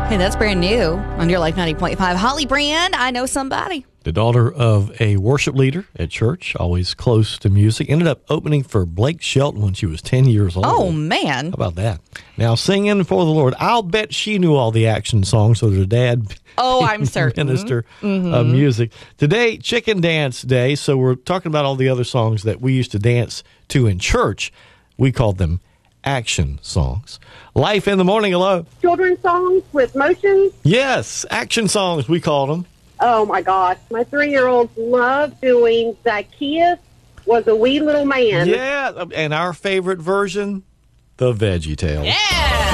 Hey, that's brand new on your Life 90.5. Holly Brand, I Know Somebody. The daughter of a worship leader at church, always close to music, ended up opening for Blake Shelton when she was 10 years old. Oh, man. How about that? Now, singing for the Lord. I'll bet she knew all the action songs, so her dad... Oh, I'm certain. Minister of music. Today, Chicken Dance Day, so we're talking about all the other songs that we used to dance to in church. We called them action songs. Life in the Morning, hello. Children's songs with motions. Yes, action songs, we called them. Oh, my gosh. My 3-year-olds love doing Zacchaeus Was a Wee Little Man. Yeah, and our favorite version, the Veggie Tales. Yeah.